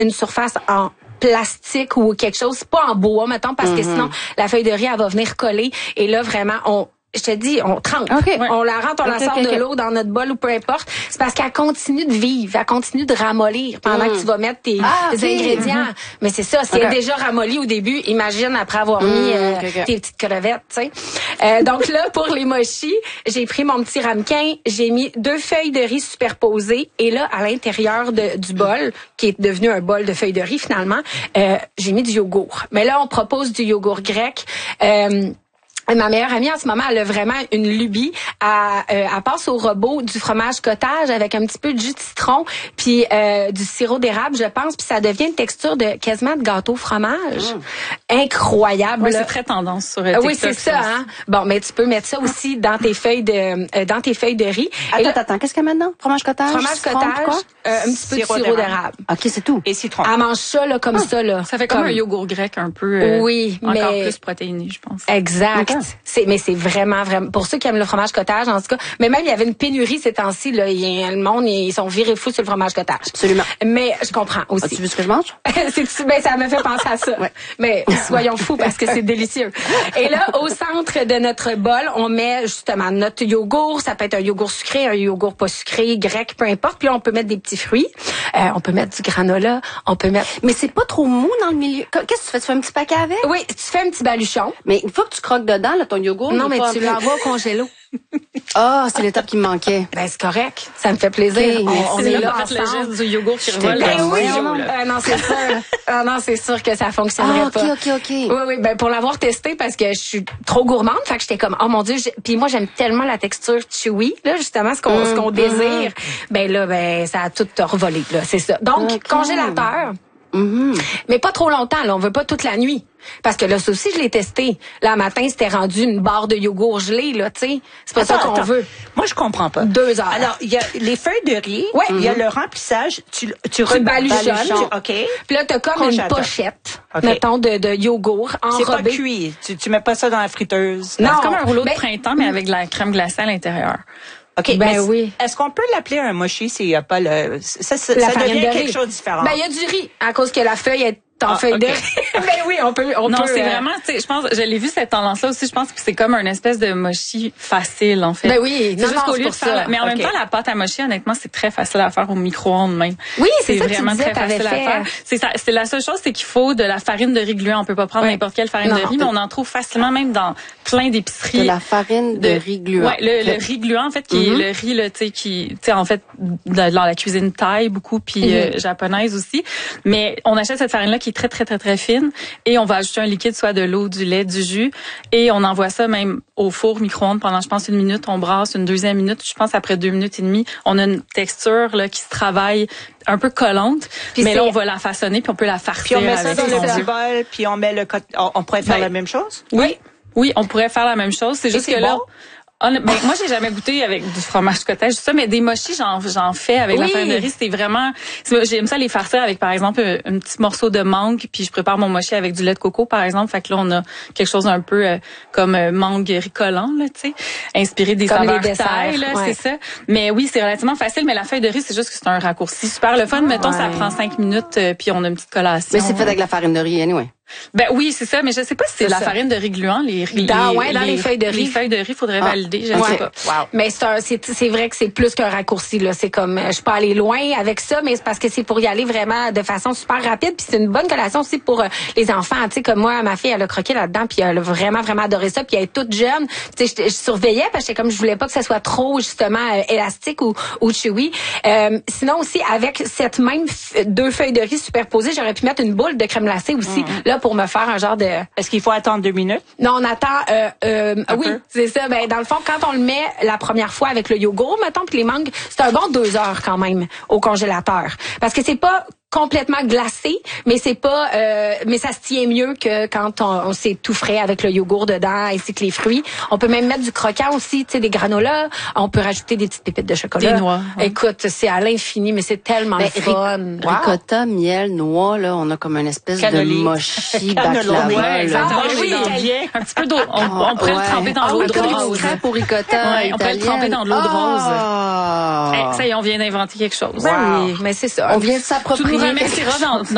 une surface en plastique ou quelque chose, pas en bois, mettons, parce que sinon, la feuille de riz, elle va venir coller. Et là, vraiment, je te dis, on trempe. Okay. On la rentre, on la sort de l'eau dans notre bol ou peu importe. C'est parce qu'elle continue de vivre, elle continue de ramollir pendant que tu vas mettre tes ingrédients. Mais c'est ça, c'est déjà ramolli au début. Imagine après avoir mis tes petites crevettes, tu sais. Donc là, pour les mochis, j'ai pris mon petit ramequin, j'ai mis 2 feuilles de riz superposées et là, à l'intérieur du bol, qui est devenu un bol de feuilles de riz finalement, j'ai mis du yogourt. Mais là, on propose du yogourt grec. Ma meilleure amie en ce moment, elle a vraiment une lubie. Elle passe au robot du fromage cottage avec un petit peu de jus de citron puis du sirop d'érable, je pense, puis ça devient une texture de quasiment de gâteau fromage. Incroyable. Oui, c'est très tendance sur TikTok. Oui, c'est ça. Hein? Bon, mais tu peux mettre ça aussi dans tes feuilles de riz. Attends, qu'est-ce qu'il y a maintenant? Fromage cottage? Fromage cottage, un petit peu de sirop d'érable. OK, c'est tout. Et citron. Elle mange ça là comme ça là. Ça fait comme un yogourt grec un peu encore plus protéiné, je pense. Exact. Mais c'est vraiment pour ceux qui aiment le fromage cottage en tout cas. Mais même il y avait une pénurie ces temps-ci là, le monde ils sont virés fous sur le fromage cottage. Absolument. Mais je comprends aussi. As-tu vu ce que je mange? Ça me fait penser à ça. Ouais. Mais soyons fous parce que c'est délicieux. Et là au centre de notre bol, on met justement notre yogourt, ça peut être un yogourt sucré, un yogourt pas sucré, grec, peu importe. Puis là, on peut mettre des petits fruits, on peut mettre du granola, on peut mettre. Mais c'est pas trop mou dans le milieu. Qu'est-ce que tu fais? Tu fais un petit paquet avec? Oui, tu fais un petit baluchon. Mais une fois que tu croques dedans, là, ton yogourt. Non, mais tu l'envoies au congélo. Ah, c'est l'étape qui me manquait. Ben, c'est correct. Ça me fait plaisir. Okay, on est là ensemble. Le geste du yogourt qui revole. Ben oui, non, c'est sûr. Non, c'est sûr que ça fonctionnerait pas. OK. Oui, ben, pour l'avoir testé parce que je suis trop gourmande, fait que j'étais comme, oh mon Dieu, puis moi, j'aime tellement la texture chewy, là, justement, ce qu'on désire. Ben, ça a tout revolé, là, c'est ça. Donc, congélateur. Mais pas trop longtemps, là. On veut pas toute la nuit. Parce que là, ça aussi, je l'ai testé. Là, matin, c'était rendu une barre de yogourt gelé, là, tu sais. C'est pas ça qu'on veut. Moi, je comprends pas. 2 heures. Alors, il y a les feuilles de riz. Ouais. Il y a le remplissage. Tu baluchonnes. OK. Puis là, t'as comme une pochette, mettons, de yogourt enrobé. C'est pas cuit. Tu mets pas ça dans la friteuse. Non. C'est comme un rouleau de printemps, mais avec de la crème glacée à l'intérieur. OK, ben oui. Est-ce qu'on peut l'appeler un mochi s'il n'y a pas le... Ça farine devient de quelque riz. chose de différent. Ben, il y a du riz, à cause que la feuille est en feuille de riz. Ben oui, on peut. Non, c'est vraiment, tu sais, je pense, je l'ai vu cette tendance-là aussi, je pense que c'est comme une espèce de mochi facile, en fait. Ben oui, c'est juste qu'au lieu de faire, mais en même temps, la pâte à mochi, honnêtement, c'est très facile à faire au micro-ondes même. Oui, c'est ça vraiment que tu disais, très facile à faire. C'est la seule chose, c'est qu'il faut de la farine de riz gluant. On peut pas prendre n'importe quelle farine de riz, mais on en trouve facilement même dans plein d'épiceries. De la farine de riz gluant. Ouais, le riz gluant, en fait, qui est le riz, là, tu sais, en fait, dans la cuisine thaï beaucoup, puis japonaise aussi. Mais on achète cette farine-là qui est très, très, très, très fine. Et on va ajouter un liquide, soit de l'eau, du lait, du jus. Et on envoie ça même au four micro-ondes pendant, je pense, 1 minute. On brasse une 2e minute. Je pense, après 2 minutes et demie, on a une texture là qui se travaille un peu collante. Puis mais là, on va la façonner, puis on peut la farcir. Puis on met ça avec dans le petit bol, puis on met on pourrait faire la même chose? Oui, on pourrait faire la même chose. C'est juste que là... moi, j'ai jamais goûté avec du fromage cottage, tout ça, mais des mochis, j'en fais avec la farine de riz. C'était vraiment, j'aime ça les farcir avec, par exemple, un petit morceau de mangue, puis je prépare mon mochi avec du lait de coco, par exemple. Fait que là, on a quelque chose un peu comme mangue ricolant, là, tu sais, inspiré des comme saveurs thaï, là, c'est ça. Mais oui, c'est relativement facile, mais la feuille de riz, c'est juste que c'est un raccourci super le fun. Mettons, ça prend 5 minutes, puis on a une petite collation. Mais c'est fait avec la farine de riz, anyway. Ben oui, c'est ça, mais je sais pas si c'est la farine de riz gluant, les feuilles de riz. Les feuilles de riz, faudrait valider, je sais pas. Wow. Mais c'est vrai que c'est plus qu'un raccourci là, c'est comme je suis pas allée loin avec ça, mais c'est parce que c'est pour y aller vraiment de façon super rapide, puis c'est une bonne collation aussi pour les enfants, tu sais, comme moi ma fille elle a croqué là-dedans, puis elle a vraiment adoré ça, puis elle est toute jeune, tu sais, je surveillais parce que comme je voulais pas que ça soit trop justement élastique ou chewy. Sinon aussi avec cette même 2 feuilles de riz superposées, j'aurais pu mettre une boule de crème glacée aussi là pour me faire un genre de... Est-ce qu'il faut attendre 2 minutes? Non, on attend... oui, c'est ça. Ben, dans le fond, quand on le met la première fois avec le yogourt, mettons, puis les mangues, c'est un bon 2 heures quand même au congélateur. Parce que c'est pas complètement glacé, mais c'est pas mais ça se tient mieux que quand on s'est tout frais avec le yogourt dedans ainsi que les fruits. On peut même mettre du croquant aussi, tu sais, des granolas, on peut rajouter des petites pépites de chocolat. Des noix. Écoute, c'est à l'infini, mais c'est tellement fun. Ricotta, miel, noix, là, on a comme une espèce de mochi baklava. Ouais, exactement. Un petit peu d'eau. On pourrait le tremper dans l'eau de rose. Pour ricotta on pourrait le tremper dans de l'eau de rose. Ça y est, on vient d'inventer quelque chose. Oui, mais c'est ça. On vient de s'approprier. Tu nous remercieras dans